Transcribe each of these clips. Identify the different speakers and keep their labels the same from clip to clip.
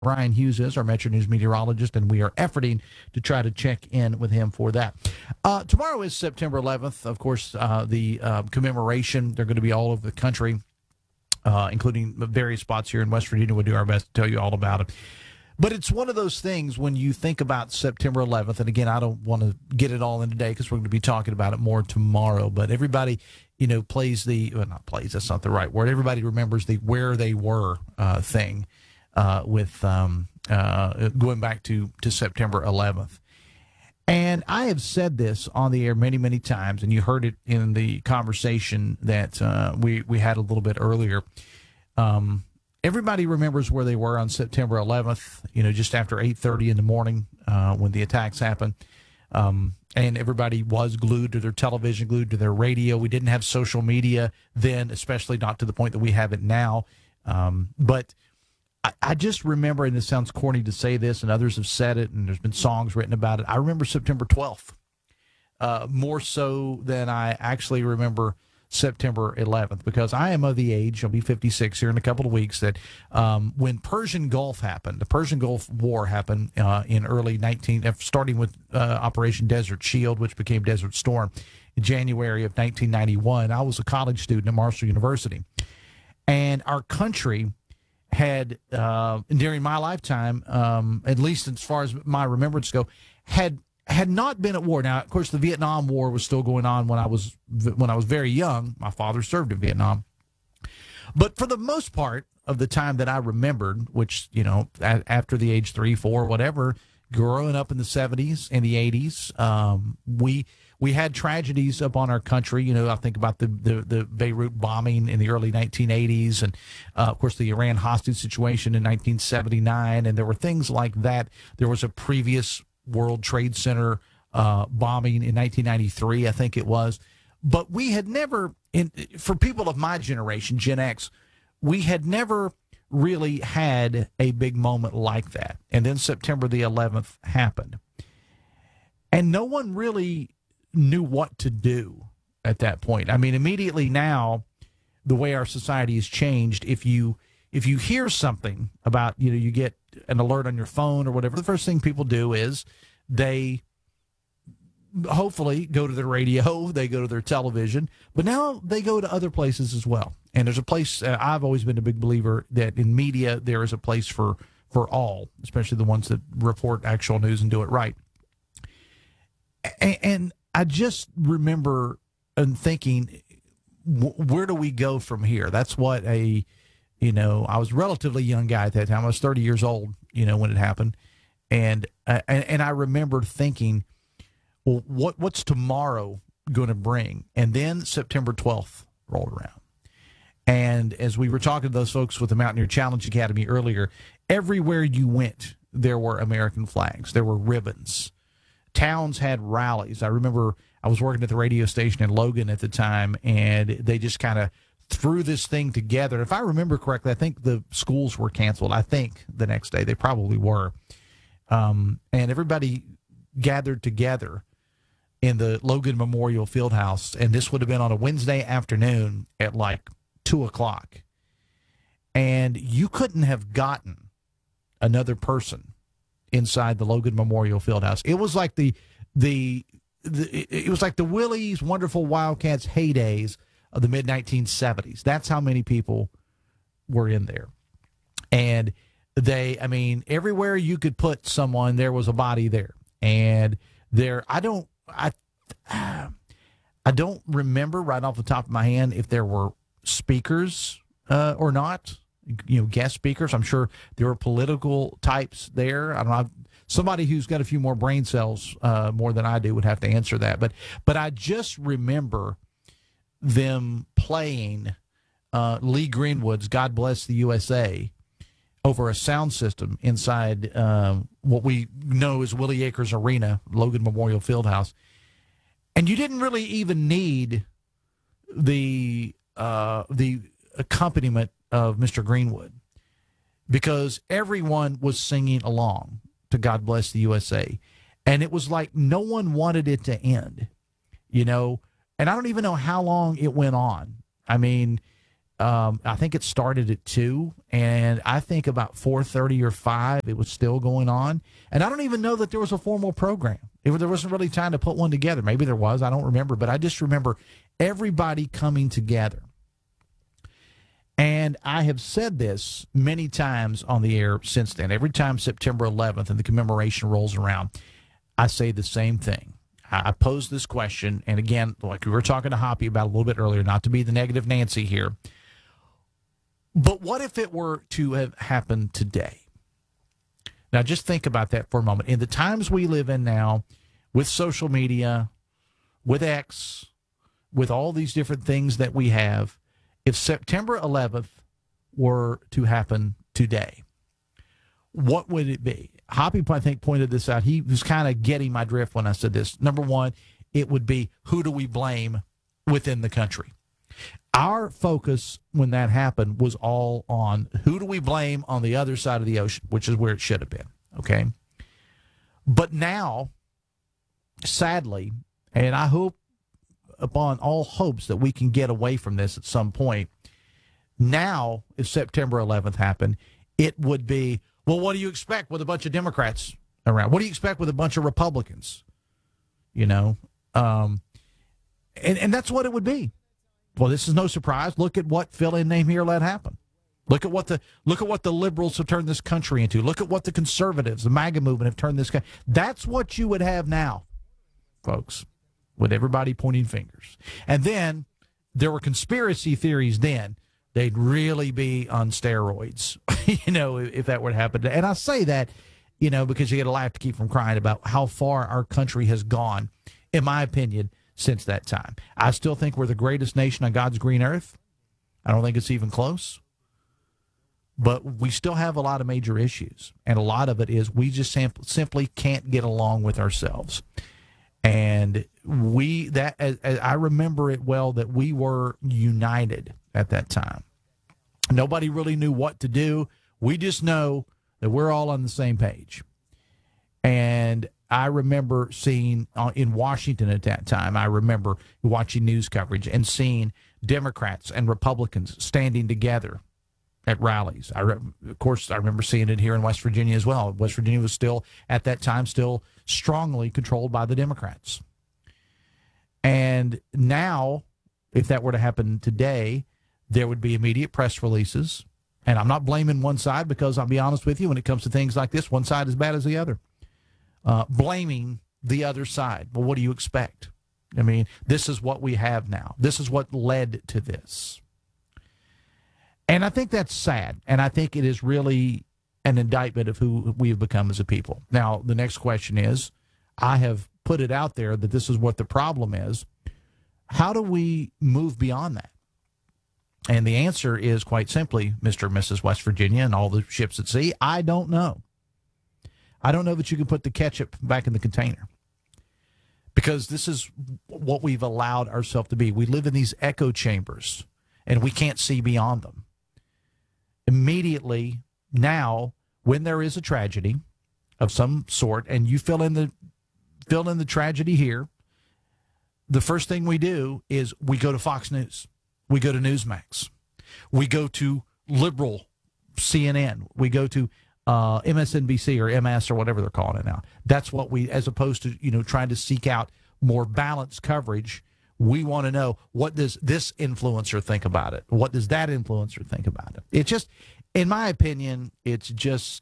Speaker 1: Brian Hughes is our Metro News meteorologist, and we are efforting to try to check in with him for that. Tomorrow is September 11th. Of course, the commemoration, they're going to be all over the country, including various spots here in West Virginia. We'll do our best to tell you all about it. But it's one of those things when you think about September 11th, and again, I don't want to get it all in today because we're going to be talking about it more tomorrow, but everybody, plays not plays, that's not the right word. Everybody remembers the where they were thing with going back to September 11th. And I have said this on the air many, many times, and you heard it in the conversation that we had a little bit earlier. Everybody remembers where they were on September 11th, just after 8:30 in the morning when the attacks happened. And everybody was glued to their television, glued to their radio. We didn't have social media then, especially not to the point that we have it now. But I just remember, and it sounds corny to say this, and others have said it, and there's been songs written about it. I remember September 12th more so than I actually remember September 11th, because I am of the age, I'll be 56 here in a couple of weeks, that when Persian Gulf happened, the Persian Gulf War happened in early starting with Operation Desert Shield, which became Desert Storm, in January of 1991. I was a college student at Marshall University, and our country had, during my lifetime, at least as far as my remembrance go, had not been at war. Now, of course, the Vietnam War was still going on when I was very young. My father served in Vietnam. But for the most part of the time that I remembered, which, after the age 3, 4, whatever, growing up in the 70s and the 80s, we had tragedies upon our country. I think about the Beirut bombing in the early 1980s, and of course the Iran hostage situation in 1979, and there were things like that. There was a previous World Trade Center bombing in 1993, I think it was. But we had never, for people of my generation, Gen X, we had never really had a big moment like that. And then September the 11th happened. And no one really knew what to do at that point. I mean, immediately now, the way our society has changed, if you hear something about, you get an alert on your phone or whatever, the first thing people do is they hopefully go to their radio, they go to their television, but now they go to other places as well. And there's a place, I've always been a big believer that in media, there is a place for all, especially the ones that report actual news and do it right. And I just remember and thinking, where do we go from here? That's what I was a relatively young guy at that time. I was 30 years old, when it happened. And I remember thinking, well, what's tomorrow going to bring? And then September 12th rolled around. And as we were talking to those folks with the Mountaineer Challenge Academy earlier, everywhere you went, there were American flags. There were ribbons. Towns had rallies. I remember I was working at the radio station in Logan at the time, and they just kind of threw this thing together. If I remember correctly, I think the schools were canceled. I think the next day they probably were. And everybody gathered together in the Logan Memorial Fieldhouse, and this would have been on a Wednesday afternoon at like 2:00. And you couldn't have gotten another person inside the Logan Memorial Fieldhouse. It was like it was like the Willie's Wonderful Wildcats heydays of the mid-1970s. That's how many people were in there. And everywhere you could put someone, there was a body there. And I don't remember right off the top of my hand if there were speakers or not, guest speakers. I'm sure there were political types there. I don't know. Somebody who's got a few more brain cells more than I do would have to answer that. But I just remember them playing Lee Greenwood's God Bless the USA over a sound system inside what we know as Willie Akers Arena, Logan Memorial Fieldhouse. And you didn't really even need the accompaniment of Mr. Greenwood, because everyone was singing along to God Bless the USA. And it was like no one wanted it to end, and I don't even know how long it went on. I mean, I think it started at 2, and I think about 4:30 or 5, it was still going on. And I don't even know that there was a formal program. There wasn't really time to put one together. Maybe there was. I don't remember. But I just remember everybody coming together. And I have said this many times on the air since then. Every time September 11th and the commemoration rolls around, I say the same thing. I pose this question, and again, like we were talking to Hoppy about a little bit earlier, not to be the negative Nancy here, but what if it were to have happened today? Now, just think about that for a moment. In the times we live in now, with social media, with X, with all these different things that we have, if September 11th were to happen today, what would it be? Hoppy, I think, pointed this out. He was kind of getting my drift when I said this. Number one, it would be, who do we blame within the country? Our focus when that happened was all on who do we blame on the other side of the ocean, which is where it should have been, okay? But now, sadly, and I hope upon all hopes that we can get away from this at some point, now, if September 11th happened, it would be, well, what do you expect with a bunch of Democrats around? What do you expect with a bunch of Republicans? You know, and that's what it would be. Well, this is no surprise. Look at what fill-in name here let happen. Look at what the liberals have turned this country into. Look at what the conservatives, the MAGA movement, have turned this country. That's what you would have now, folks, with everybody pointing fingers. And then there were conspiracy theories then. They'd really be on steroids, you know, if that were to happen. And I say that, you know, because you get a laugh to keep from crying about how far our country has gone, in my opinion, since that time. I still think we're the greatest nation on God's green earth. I don't think it's even close. But we still have a lot of major issues. And a lot of it is we just simply can't get along with ourselves. And I remember it well that we were united at that time. Nobody really knew what to do. We just know that we're all on the same page. And I remember seeing in Washington at that time, I remember watching news coverage and seeing Democrats and Republicans standing together at rallies. Of course, I remember seeing it here in West Virginia as well. West Virginia was still, at that time, still strongly controlled by the Democrats. And now, if that were to happen today, there would be immediate press releases. And I'm not blaming one side because I'll be honest with you, when it comes to things like this, one side is bad as the other. Blaming the other side. Well, what do you expect? I mean, this is what we have now. This is what led to this. And I think that's sad. And I think it is really an indictment of who we have become as a people. Now, the next question is, I have put it out there that this is what the problem is. How do we move beyond that? And the answer is quite simply, Mr. and Mrs. West Virginia and all the ships at sea, I don't know. I don't know that you can put the ketchup back in the container, because this is what we've allowed ourselves to be. We live in these echo chambers, and we can't see beyond them. Immediately now, when there is a tragedy of some sort, and you fill in the tragedy here, the first thing we do is we go to Fox News. We go to Newsmax. We go to liberal CNN. We go to MSNBC or MS or whatever they're calling it now. That's what we, as opposed to, you know, trying to seek out more balanced coverage, we want to know, what does this influencer think about it? What does that influencer think about it? It's just, in my opinion, it's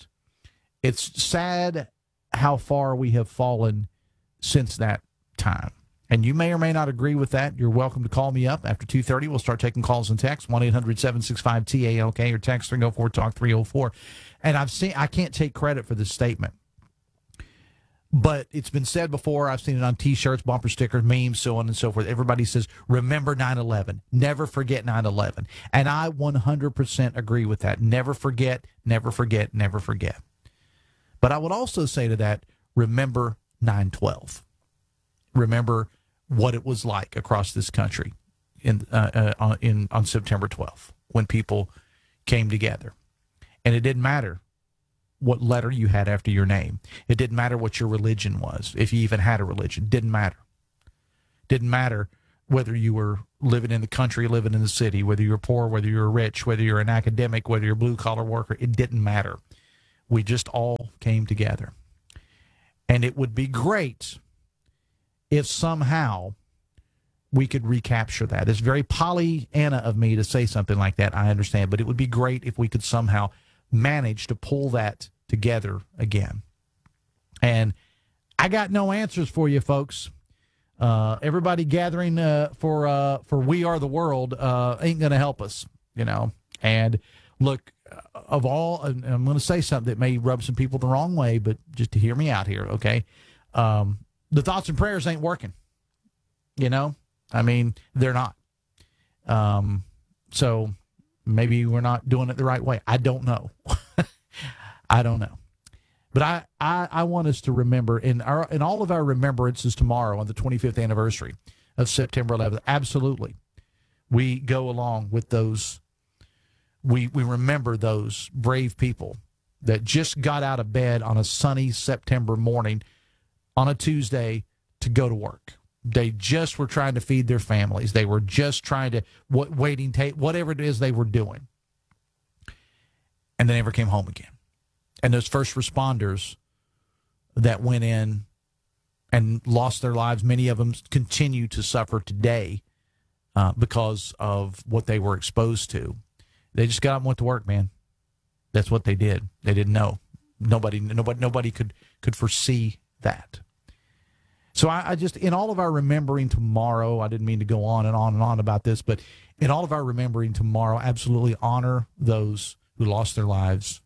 Speaker 1: sad how far we have fallen since that time. And you may or may not agree with that. You're welcome to call me up after 2:30. We'll start taking calls and texts, 1-800-765-TALK, or text 304-TALK-304. And I can't take credit for this statement, but it's been said before. I've seen it on T-shirts, bumper stickers, memes, so on and so forth. Everybody says, remember 9/11. Never forget 9/11. And I 100% agree with that. Never forget, never forget, never forget. But I would also say to that, remember 9/12. Remember what it was like across this country on September 12th, when people came together. And it didn't matter what letter you had after your name. It didn't matter what your religion was, if you even had a religion. Didn't matter. Didn't matter whether you were living in the country, living in the city, whether you were poor, whether you were rich, whether you're an academic, whether you're a blue-collar worker, it didn't matter. We just all came together. And it would be great if somehow we could recapture that. It's very Pollyanna of me to say something like that, I understand, but it would be great if we could somehow manage to pull that together again. And I got no answers for you, folks. Everybody gathering for We Are the World ain't going to help us, you know. And look, of all, and I'm going to say something that may rub some people the wrong way, but just to hear me out here, okay? The thoughts and prayers ain't working, you know. I mean, they're not. So maybe we're not doing it the right way. I don't know. I don't know. But I want us to remember in all of our remembrances tomorrow on the 25th anniversary of September 11th, absolutely, we go along with those. We remember those brave people that just got out of bed on a sunny September morning on a Tuesday to go to work. They just were trying to feed their families. They were just trying to whatever it is they were doing. And they never came home again. And those first responders that went in and lost their lives, many of them continue to suffer today because of what they were exposed to. They just got up and went to work, man. That's what they did. They didn't know. Nobody could foresee that. So I just, in all of our remembering tomorrow, I didn't mean to go on and on and on about this, but in all of our remembering tomorrow, absolutely honor those who lost their lives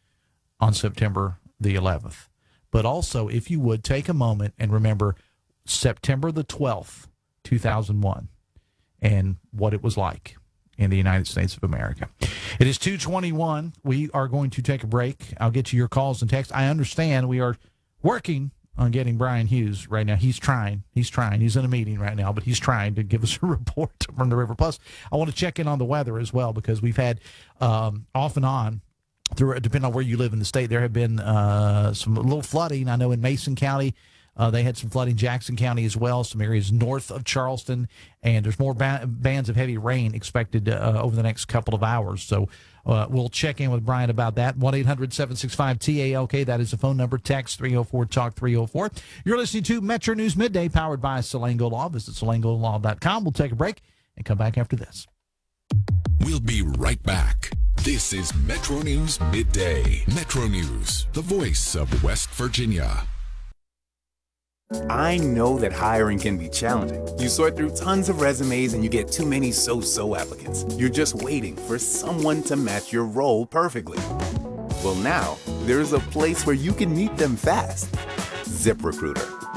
Speaker 1: on September the 11th. But also, if you would, take a moment and remember September the 12th, 2001, and what it was like in the United States of America. It is 2:21. We are going to take a break. I'll get to your calls and texts. I understand we are working on getting Brian Hughes right now. He's trying. He's in a meeting right now, but he's trying to give us a report from the river. Plus, I want to check in on the weather as well, because we've had off and on, depending on where you live in the state, there have been some little flooding. I know in Mason County, they had some flooding. Jackson County as well, some areas north of Charleston, and there's more bands of heavy rain expected over the next couple of hours. So we'll check in with Brian about that. 1-800-765-TALK. That is the phone number. Text 304-TALK-304. You're listening to Metro News Midday, powered by Salango Law. Visit salangolaw.com. We'll take a break and come back after this.
Speaker 2: We'll be right back. This is Metro News Midday. Metro News, the voice of West Virginia.
Speaker 3: I know that hiring can be challenging. You sort through tons of resumes and you get too many so-so applicants. You're just waiting for someone to match your role perfectly. Well, now, there's a place where you can meet them fast. ZipRecruiter.